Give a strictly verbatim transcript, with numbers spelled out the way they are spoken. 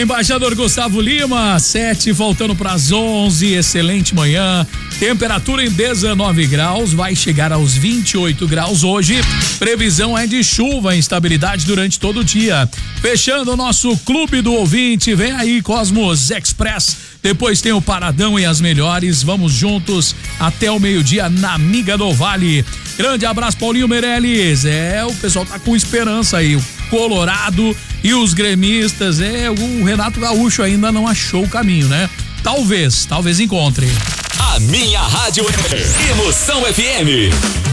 embaixador Gustavo Lima, sete, voltando para as onze, excelente manhã. Temperatura em dezenove graus, vai chegar aos vinte e oito graus hoje. Previsão é de chuva e instabilidade durante todo o dia. Fechando o nosso clube do ouvinte, vem aí Cosmos Express. Depois tem o Paradão e as melhores. Vamos juntos até o meio-dia na Amiga do Vale. Grande abraço, Paulinho Meirelles. É, o pessoal tá com esperança aí. O Colorado e os gremistas. É, o Renato Gaúcho ainda não achou o caminho, né? Talvez, talvez encontre. A minha rádio é Emoção F M.